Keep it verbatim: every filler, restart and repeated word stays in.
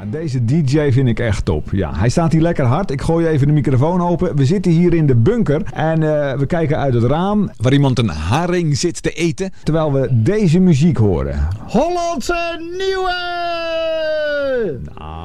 Deze D J vind ik echt top. Ja, hij staat hier lekker hard. Ik gooi even de microfoon open. We zitten hier in de bunker en uh, we kijken uit het raam waar iemand een haring zit te eten, terwijl we deze muziek horen. Hollandse Nieuwe! Nou,